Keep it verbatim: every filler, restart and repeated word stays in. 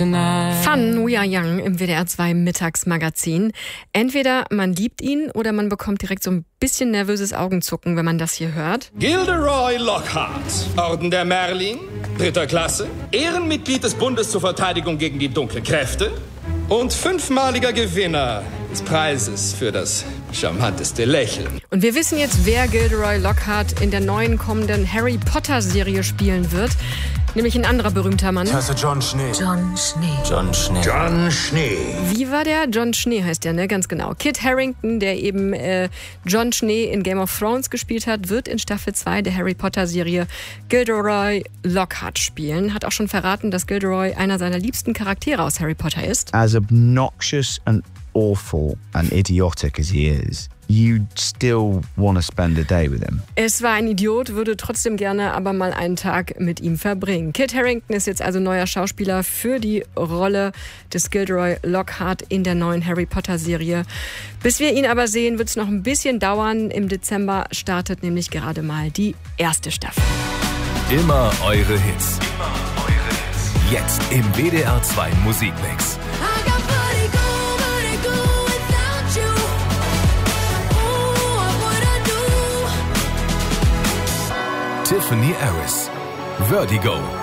tonight. Fun, We Are Young im W D R zwei Mittagsmagazin. Entweder man liebt ihn oder man bekommt direkt so ein bisschen nervöses Augenzucken, wenn man das hier hört. Gilderoy Lockhart, Orden der Merlin, dritter Klasse, Ehrenmitglied des Bundes zur Verteidigung gegen die dunklen Kräfte und fünfmaliger Gewinner des Preises für das charmanteste Lächeln. Und wir wissen jetzt, wer Gilderoy Lockhart in der neuen kommenden Harry Potter Serie spielen wird. Nämlich ein anderer berühmter Mann. Das heißt John Schnee. John Schnee. John Schnee. John Schnee. Wie war der? John Schnee heißt der, ne? Ganz genau. Kit Harington, der eben äh, John Schnee in Game of Thrones gespielt hat, wird in Staffel zwei der Harry Potter Serie Gilderoy Lockhart spielen. Hat auch schon verraten, dass Gilderoy einer seiner liebsten Charaktere aus Harry Potter ist. As obnoxious and awful and idiotic as he is, you'd still want to spend a day with him. Es war ein Idiot, würde trotzdem gerne aber mal einen Tag mit ihm verbringen. Kit Harington ist jetzt also neuer Schauspieler für die Rolle des Gilderoy Lockhart in der neuen Harry Potter Serie. Bis wir ihn aber sehen, wird es noch ein bisschen dauern. Im Dezember startet nämlich gerade mal die erste Staffel. Immer eure Hits. Immer eure Hits. Jetzt im W D R zwei Musikmix. Tiffany Harris, Vertigo.